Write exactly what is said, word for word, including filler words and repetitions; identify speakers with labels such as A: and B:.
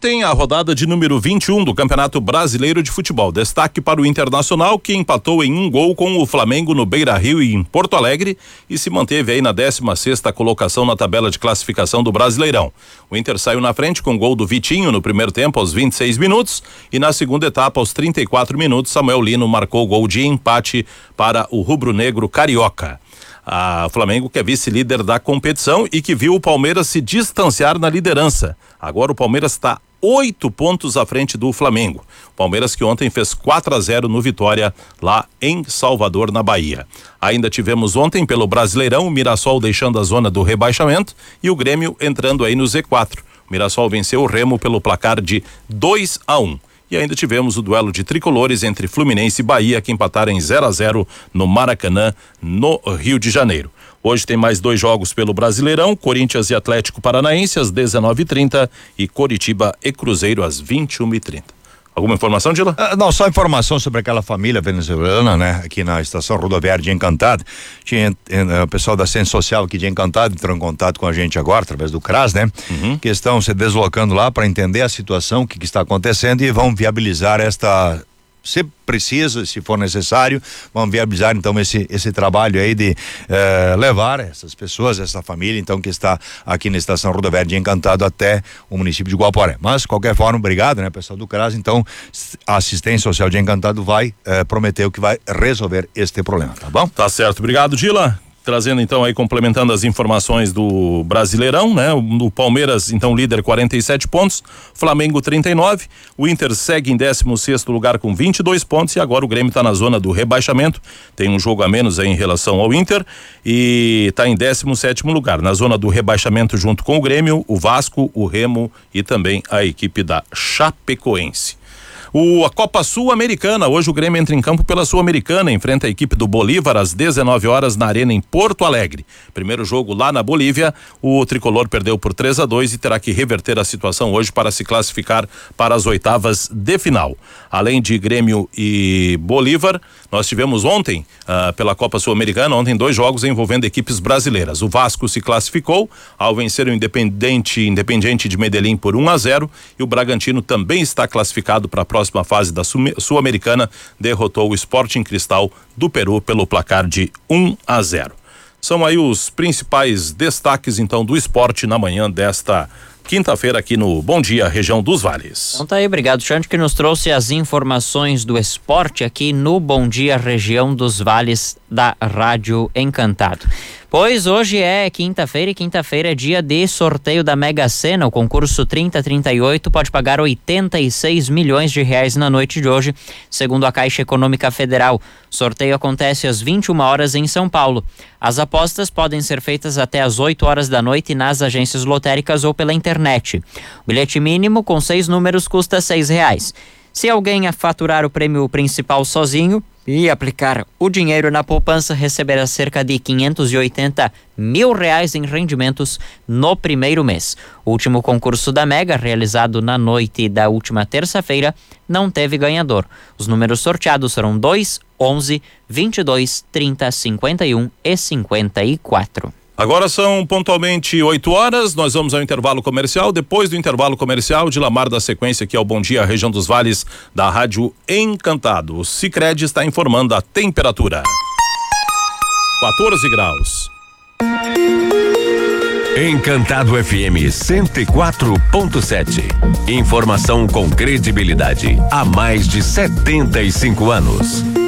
A: ontem a rodada de número vinte e um do Campeonato Brasileiro de Futebol. Destaque para o Internacional, que empatou em um gol com o Flamengo no Beira-Rio e em Porto Alegre e se manteve aí na décima sexta colocação na tabela de classificação do Brasileirão. O Inter saiu na frente com gol do Vitinho no primeiro tempo aos vinte e seis minutos e na segunda etapa aos trinta e quatro minutos Samuel Lino marcou o gol de empate para o rubro-negro carioca. A Flamengo, que é vice-líder da competição e que viu o Palmeiras se distanciar na liderança. Agora o Palmeiras está oito pontos à frente do Flamengo. O Palmeiras que ontem fez quatro a zero no Vitória, lá em Salvador, na Bahia. Ainda tivemos ontem pelo Brasileirão o Mirassol deixando a zona do rebaixamento e o Grêmio entrando aí no Z quatro. O Mirassol venceu o Remo pelo placar de dois a um. E ainda tivemos o duelo de tricolores entre Fluminense e Bahia, que empataram em zero a zero no Maracanã, no Rio de Janeiro. Hoje tem mais dois jogos pelo Brasileirão, Corinthians e Atlético Paranaense às dezenove e trinta e Coritiba e Cruzeiro às vinte e uma e trinta. Alguma informação, Dila?
B: Uh, não, só informação sobre aquela família venezuelana, né? Aqui na estação rodoviária de Encantado. Tinha uh, o pessoal da Ciência Social aqui de Encantado entrou em contato com a gente agora, através do C R A S, né? Uhum. Que estão se deslocando lá para entender a situação, o que, que está acontecendo e vão viabilizar esta... Se precisa, se for necessário, vamos viabilizar então esse, esse trabalho aí de eh, levar essas pessoas, essa família então que está aqui na estação rodoviária de Encantado até o município de Guaporé. Mas, de qualquer forma, obrigado, né, pessoal do C R A S. Então, a assistência social de Encantado vai eh, prometer que vai resolver este problema, tá bom?
A: Tá certo, obrigado, Dila. Trazendo então aí, complementando as informações do Brasileirão, né? O, o Palmeiras, então, líder, quarenta e sete pontos, Flamengo trinta e nove, o Inter segue em décimo sexto lugar com vinte e dois pontos e agora o Grêmio está na zona do rebaixamento, tem um jogo a menos aí em relação ao Inter e está em décimo sétimo lugar, na zona do rebaixamento junto com o Grêmio, o Vasco, o Remo e também a equipe da Chapecoense. O, a Copa Sul-Americana, hoje o Grêmio entra em campo pela Sul-Americana, enfrenta a equipe do Bolívar às dezenove horas na Arena em Porto Alegre. Primeiro jogo lá na Bolívia, o tricolor perdeu por três a dois e terá que reverter a situação hoje para se classificar para as oitavas de final. Além de Grêmio e Bolívar, nós tivemos ontem, uh, pela Copa Sul-Americana, ontem dois jogos envolvendo equipes brasileiras. O Vasco se classificou ao vencer o Independente, Independiente de Medellín por um a zero e o Bragantino também está classificado para a próxima fase da Sul-Americana, derrotou o Sporting Cristal do Peru pelo placar de um a zero. São aí os principais destaques então do esporte na manhã desta quinta-feira aqui no Bom Dia Região dos Vales.
C: Então tá aí, obrigado, Xande, que nos trouxe as informações do esporte aqui no Bom Dia Região dos Vales da Rádio Encantado. Pois hoje é quinta-feira e quinta-feira é dia de sorteio da Mega Sena. O concurso trinta trinta e oito pode pagar oitenta e seis milhões de reais na noite de hoje, segundo a Caixa Econômica Federal. O sorteio acontece às vinte e uma horas em São Paulo. As apostas podem ser feitas até às oito horas da noite nas agências lotéricas ou pela internet. O bilhete mínimo com seis números custa seis reais. Se alguém a faturar o prêmio principal sozinho e aplicar o dinheiro na poupança, receberá cerca de quinhentos e oitenta mil reais em rendimentos no primeiro mês. O último concurso da Mega, realizado na noite da última terça-feira, não teve ganhador. Os números sorteados foram dois, onze, vinte e dois, trinta, cinquenta e um e cinquenta e quatro.
A: Agora são pontualmente oito horas, nós vamos ao intervalo comercial. Depois do intervalo comercial, de Lamar da sequência aqui ao Bom Dia Região dos Vales da Rádio Encantado. O Sicredi está informando a temperatura. quatorze graus.
D: Encantado F M cento e quatro ponto sete. Informação com credibilidade há mais de setenta e cinco anos.